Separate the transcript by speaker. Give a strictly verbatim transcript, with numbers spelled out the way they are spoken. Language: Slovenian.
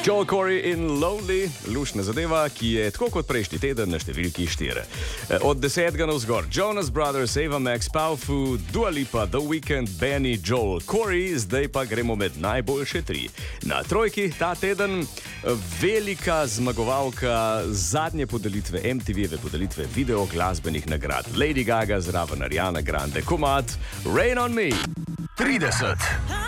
Speaker 1: Joel Corey in Lonely, lušna zadeva, ki je tako kot prejšnji teden na številki štiri. Od desetega navzgor Jonas Brothers, Ava Max, Powfu, Dua Lipa, The Weeknd, Benny, Joel Corey, zdaj pa gremo med najboljše tri. Na trojki ta teden velika zmagovalka zadnje podelitve M T V-ve podelitve video glasbenih nagrad. Lady Gaga zraven Ariana Grande, komad Rain on Me. trideset.